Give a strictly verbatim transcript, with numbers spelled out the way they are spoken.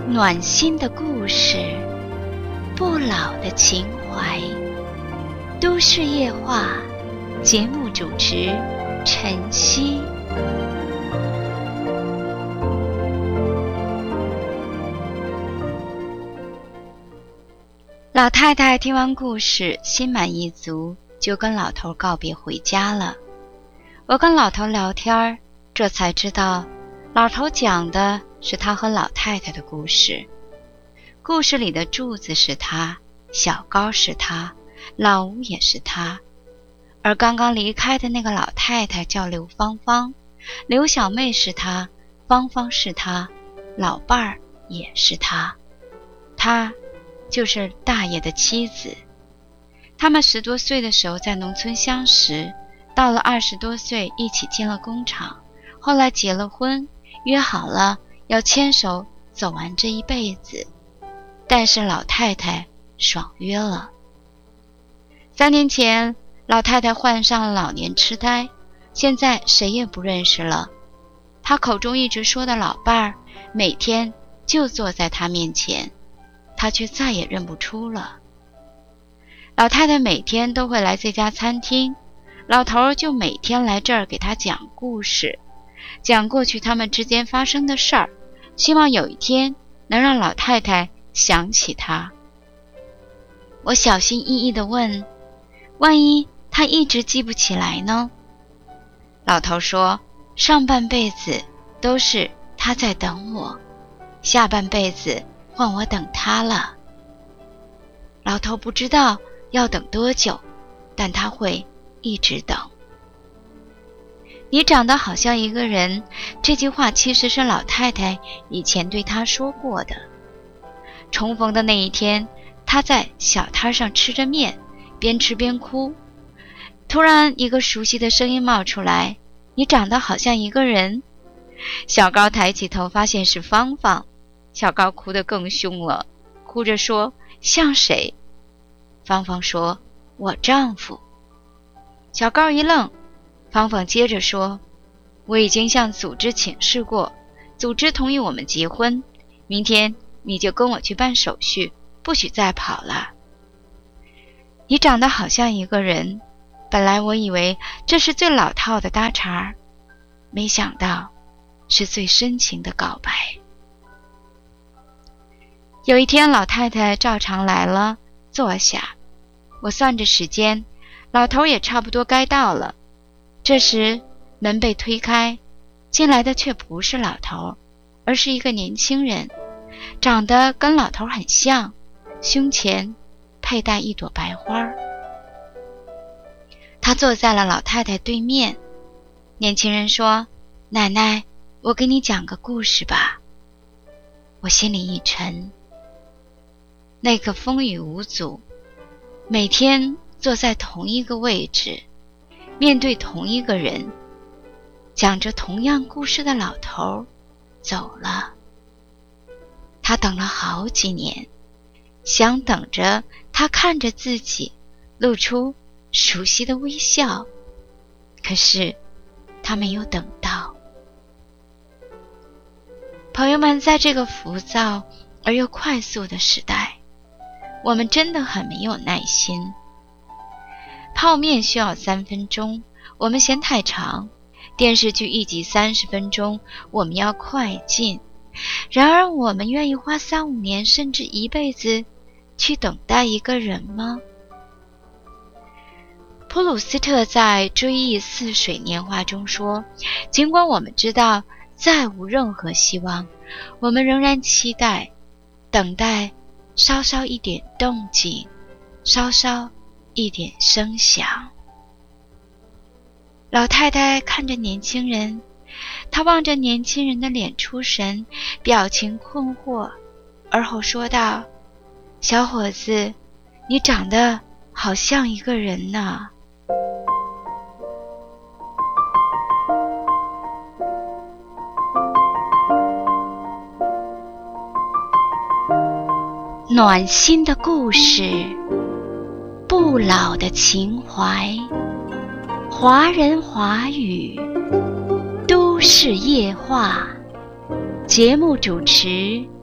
暖心的故事，不老的情怀。都市夜话，节目主持晨曦。老太太听完故事，心满意足，就跟老头告别回家了。我跟老头聊天，这才知道老头讲的是他和老太太的故事。故事里的柱子是他，小高是他，老吴也是他，而刚刚离开的那个老太太叫刘芳芳，刘小妹是他，芳芳是他，老伴儿也是他，他就是大爷的妻子。他们十多岁的时候在农村相识，到了二十多岁一起进了工厂，后来结了婚，约好了要牵手走完这一辈子。但是老太太爽约了。三年前，老太太患上了老年痴呆，现在谁也不认识了。她口中一直说的老伴儿，每天就坐在她面前，她却再也认不出了。老太太每天都会来这家餐厅，老头就每天来这儿给她讲故事，讲过去他们之间发生的事儿，希望有一天能让老太太想起他。我小心翼翼地问，万一他一直记不起来呢？老头说，上半辈子都是他在等我，下半辈子换我等他了。老头不知道要等多久，但他会一直等。你长得好像一个人，这句话其实是老太太以前对他说过的。重逢的那一天，他在小摊上吃着面，边吃边哭。突然一个熟悉的声音冒出来，你长得好像一个人。小高抬起头发现是芳芳，小高哭得更凶了，哭着说，像谁？芳芳说，我丈夫。小高一愣，芳芳接着说，我已经向组织请示过，组织同意我们结婚，明天你就跟我去办手续，不许再跑了。你长得好像一个人，本来我以为这是最老套的搭茬，没想到是最深情的告白。有一天老太太照常来了，坐下，我算着时间，老头也差不多该到了。这时门被推开，进来的却不是老头，而是一个年轻人，长得跟老头很像，胸前佩戴一朵白花。他坐在了老太太对面。年轻人说，奶奶，我给你讲个故事吧。我心里一沉。那个风雨无阻，每天坐在同一个位置，面对同一个人，讲着同样故事的老头走了。他等了好几年，想等着他看着自己，露出熟悉的微笑，可是他没有等到。朋友们，在这个浮躁而又快速的时代，我们真的很没有耐心。泡面需要三分钟，我们嫌太长；电视剧一集三十分钟，我们要快进。然而我们愿意花三五年甚至一辈子去等待一个人吗？普鲁斯特在《追忆似水年华》中说，尽管我们知道再无任何希望，我们仍然期待，等待稍稍一点动静，稍稍一点声响。老太太看着年轻人，她望着年轻人的脸出神，表情困惑，而后说道，小伙子，你长得好像一个人呢。暖心的故事，不老的情怀，华人华语，都市夜话。节目主持